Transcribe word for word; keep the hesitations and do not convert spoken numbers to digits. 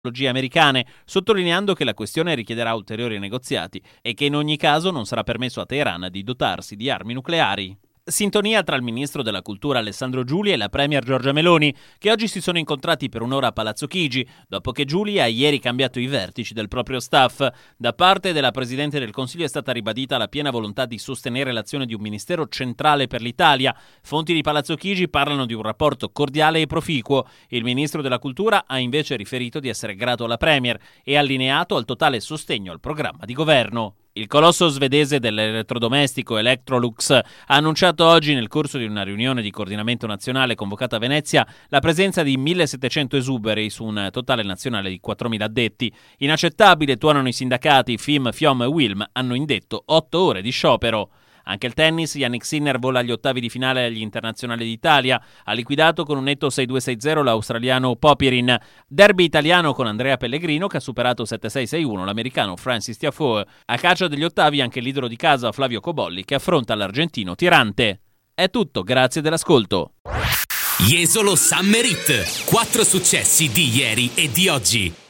americane, sottolineando che la questione richiederà ulteriori negoziati e che in ogni caso non sarà permesso a Teheran di dotarsi di armi nucleari. Sintonia tra il ministro della cultura Alessandro Giuli e la premier Giorgia Meloni, che oggi si sono incontrati per un'ora a Palazzo Chigi, dopo che Giuli ha ieri cambiato i vertici del proprio staff. Da parte della Presidente del Consiglio è stata ribadita la piena volontà di sostenere l'azione di un ministero centrale per l'Italia. Fonti di Palazzo Chigi parlano di un rapporto cordiale e proficuo. Il ministro della cultura ha invece riferito di essere grato alla premier e allineato al totale sostegno al programma di governo. Il colosso svedese dell'elettrodomestico Electrolux ha annunciato oggi, nel corso di una riunione di coordinamento nazionale convocata a Venezia, la presenza di millesettecento esuberi su un totale nazionale di quattromila addetti. Inaccettabile, tuonano i sindacati. F I M, FIOM e WILM hanno indetto otto ore di sciopero. Anche il tennis, Jannik Sinner vola agli ottavi di finale agli internazionali d'Italia. Ha liquidato con un netto sei due sei zero l'australiano Popyrin. Derby italiano con Andrea Pellegrino che ha superato sette sei sei uno l'americano Francis Tiafoe. A calcio degli ottavi anche il leader di casa Flavio Cobolli che affronta l'argentino Tirante. È tutto, grazie dell'ascolto. Jesolo Summer Hit. Quattro successi di ieri e di oggi.